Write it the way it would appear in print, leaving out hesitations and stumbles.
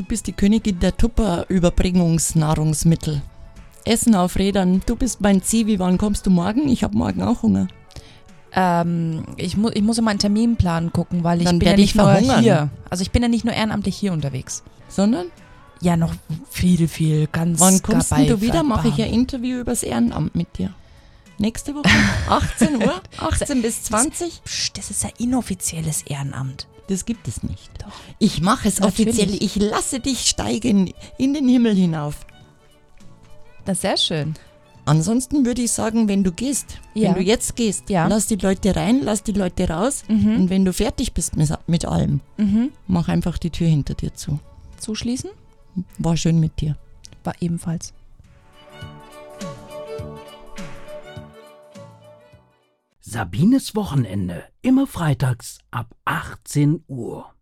bist die Königin der Tupper-Überbringungsnahrungsmittel. Essen auf Rädern, du bist mein Zivi, wann kommst du morgen? Ich habe morgen auch Hunger. Ich muss in meinen Terminplan gucken, weil ich Dann bin ja werd nicht ich nur verhungern. hier. Also ich bin ja nicht nur ehrenamtlich hier unterwegs. Sondern, Ja, noch viel, ganz wann kommst denn du wieder? verbaut. Mache ich ein Interview übers Ehrenamt mit dir. Nächste Woche, 18 Uhr, 18 bis 20. Psst, das ist ein inoffizielles Ehrenamt. Das gibt es nicht. Doch. Ich mache es Natürlich. offiziell. Ich lasse dich steigen in den Himmel hinauf. Das ist sehr schön. Ansonsten würde ich sagen, wenn du gehst, Ja. wenn du jetzt gehst, Ja. lass die Leute rein, lass die Leute raus. Und wenn du fertig bist mit allem, mach einfach die Tür hinter dir zu. Zuschließen? War schön mit dir. War ebenfalls. Sabines Wochenende, immer freitags ab 18 Uhr.